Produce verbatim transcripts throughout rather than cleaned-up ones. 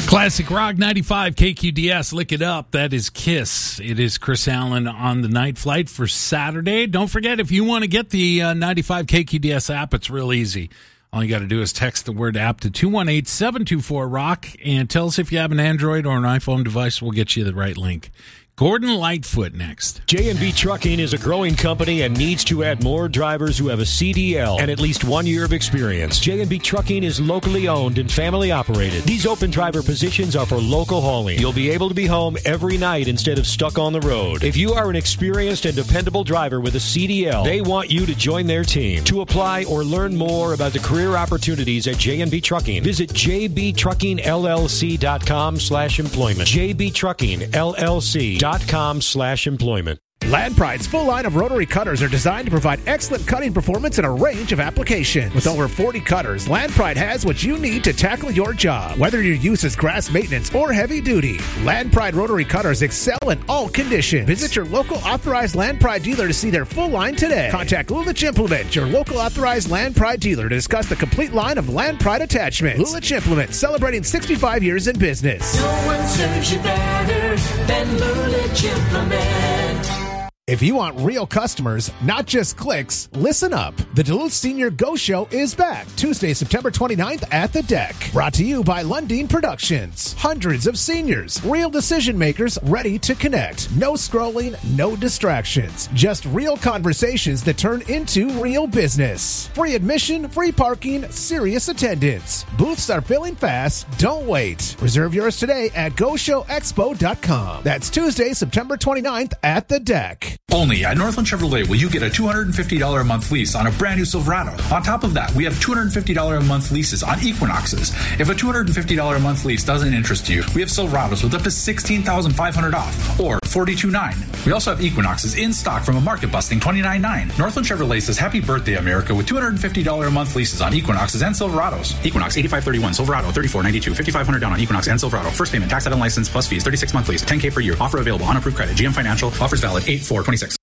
Classic Rock ninety-five K Q D S, Lick It Up. That is KISS. It is Chris Allen on the night flight for Saturday. Don't forget, if you want to get the uh, ninety-five K Q D S app, it's real easy. All you got to do is text the word app to two one eight, seven two four, rock and tell us if you have an Android or an iPhone device. We'll get you the right link. Gordon Lightfoot next. J and B Trucking is a growing company and needs to add more drivers who have a C D L and at least one year of experience. J and B Trucking is locally owned and family operated. These open driver positions are for local hauling. You'll be able to be home every night instead of stuck on the road. If you are an experienced and dependable driver with a C D L, they want you to join their team. To apply or learn more about the career opportunities at J and B Trucking, visit j b trucking l l c dot com slash employment. j b trucking l l c dot com slash employment. Land Pride's full line of rotary cutters are designed to provide excellent cutting performance in a range of applications. With over forty cutters, Land Pride has what you need to tackle your job. Whether your use is grass maintenance or heavy duty, Land Pride rotary cutters excel in all conditions. Visit your local authorized Land Pride dealer to see their full line today. Contact Lulich Implement, your local authorized Land Pride dealer, to discuss the complete line of Land Pride attachments. Lulich Implement, celebrating sixty-five years in business. No one serves you better than Lulich Implement. If you want real customers, not just clicks, listen up. The Duluth Senior Go Show is back Tuesday, September twenty-ninth at the Deck. Brought to you by Lundeen Productions. Hundreds of seniors, real decision makers ready to connect. No scrolling, no distractions. Just real conversations that turn into real business. Free admission, free parking, serious attendance. Booths are filling fast. Don't wait. Reserve yours today at go show expo dot com. That's Tuesday, September twenty-ninth at the Deck. Only at Northland Chevrolet will you get a two hundred fifty dollars a month lease on a brand new Silverado. On top of that, we have two hundred fifty dollars a month leases on Equinoxes. If a two hundred fifty dollars a month lease doesn't interest you, we have Silverados with up to sixteen thousand five hundred dollars off, or forty-two thousand nine hundred dollars. We also have Equinoxes in stock from a market-busting twenty-nine thousand nine hundred dollars. Northland Chevrolet says happy birthday, America, with two hundred fifty dollars a month leases on Equinoxes and Silverados. Equinox eighty-five thirty-one, Silverado thirty-four ninety-two, fifty-five hundred dollars down on Equinox and Silverado. First payment, tax item license plus fees, thirty-six month lease, ten thousand per year. Offer available on approved credit. G M Financial. Offers valid eight four twenty-six.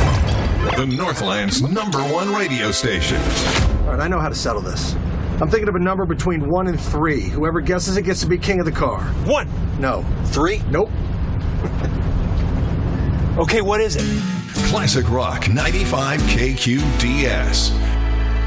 The Northland's number one radio station. All right, I know how to settle this. I'm thinking of a number between one and three. Whoever guesses it gets to be king of the car. One. No. Three? Nope. Okay, what is it? Classic Rock ninety-five K Q D S.